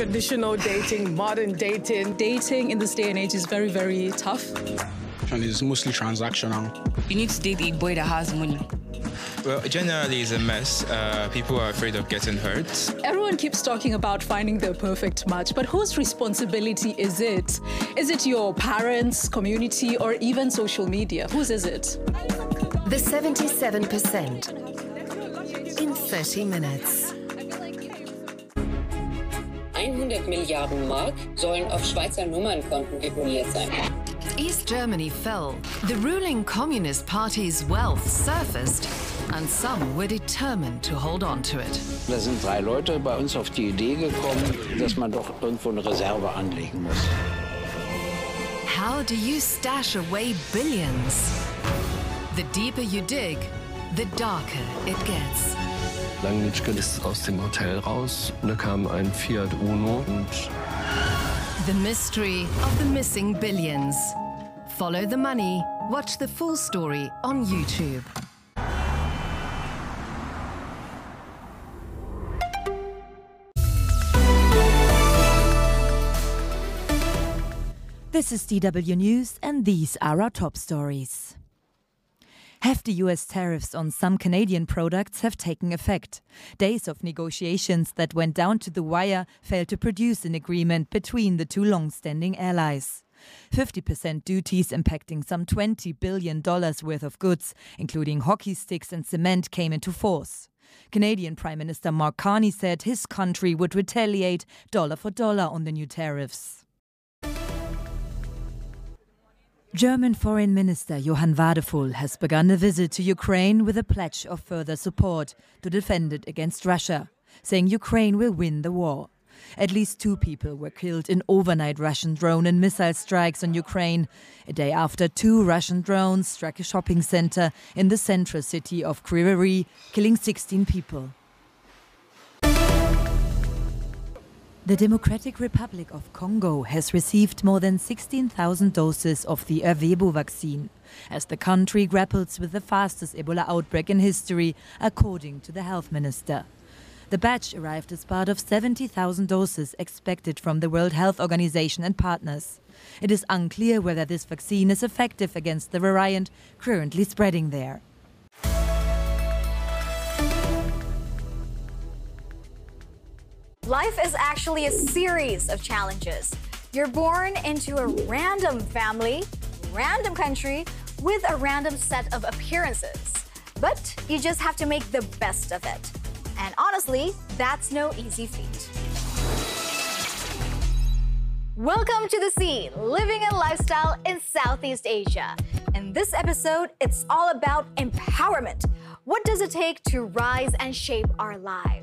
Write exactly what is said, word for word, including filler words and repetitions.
traditional dating, modern dating. Dating in this day and age is very, very tough. And it's mostly transactional. You need to date a boy that has money. Well, generally it's a mess. Uh, people are afraid of getting hurt. Everyone keeps talking about finding the perfect match, but whose responsibility is it? Is it your parents, community, or even social media? Whose is it? The seventy-seven percent in thirty minutes. hundert Milliarden Mark sollen auf Schweizer Nummernkonten deponiert sein. East Germany fell, the ruling Communist Party's wealth surfaced, and some were determined to hold on to it. Da sind drei Leute bei uns auf die Idee gekommen, dass man doch irgendwo eine Reserve anlegen muss. How do you stash away billions? The deeper you dig, the darker it gets. Langnitschke ist aus dem Hotel raus. Da kam ein Fiat Uno und... The mystery of the missing billions. Follow the money. Watch the full story on YouTube. This is D W News, and these are our top stories. Hefty U S tariffs on some Canadian products have taken effect. Days of negotiations that went down to the wire failed to produce an agreement between the two long-standing allies. fifty percent duties impacting some twenty billion dollars worth of goods, including hockey sticks and cement, came into force. Canadian Prime Minister Mark Carney said his country would retaliate dollar for dollar on the new tariffs. German Foreign Minister Johann Wadephul has begun a visit to Ukraine with a pledge of further support to defend it against Russia, saying Ukraine will win the war. At least two people were killed in overnight Russian drone and missile strikes on Ukraine, a day after two Russian drones struck a shopping center in the central city of Kryvyi Rih, killing sixteen people. The Democratic Republic of Congo has received more than sixteen thousand doses of the Ervebo vaccine, as the country grapples with the fastest Ebola outbreak in history, according to the health minister. The batch arrived as part of seventy thousand doses expected from the World Health Organization and partners. It is unclear whether this vaccine is effective against the variant currently spreading there. Life is actually a series of challenges. You're born into a random family, random country, with a random set of appearances. But you just have to make the best of it. And honestly, that's no easy feat. Welcome to The Scene, living and lifestyle in Southeast Asia. In this episode, it's all about empowerment. What does it take to rise and shape our lives?